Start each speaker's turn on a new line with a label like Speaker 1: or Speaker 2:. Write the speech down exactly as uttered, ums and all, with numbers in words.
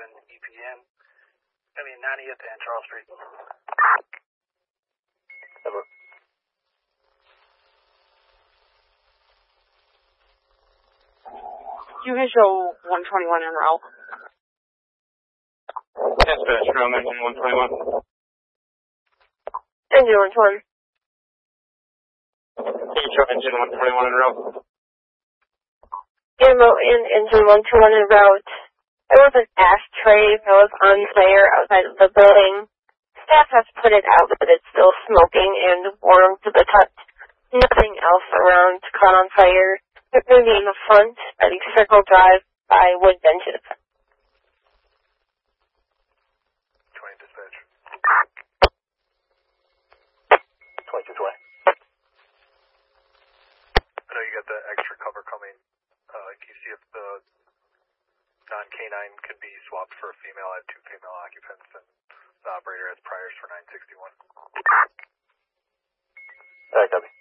Speaker 1: seven E P M. I mean, ninetieth and Charles Street.
Speaker 2: Over.
Speaker 3: You can show one twenty-one en route.
Speaker 2: Dispatch, ground engine one twenty-one.
Speaker 4: Engine one twenty.
Speaker 2: Can you show engine one twenty-one en route?
Speaker 4: Ammo in engine one twenty-one en route. There was an ashtray that was on fire outside of the building. Staff has put it out, but it's still smoking and warm to the touch. Nothing else around caught on fire. Maybe in the front at the Circle Drive by wood benches.
Speaker 1: twenty dispatch.
Speaker 2: twenty-two twenty.
Speaker 1: I know you got the extra cover coming. Uh, can you see if the non-K nine can be swapped for a female? I have two female occupants, and the operator has priors for nine sixty-one.
Speaker 2: Alright, copy.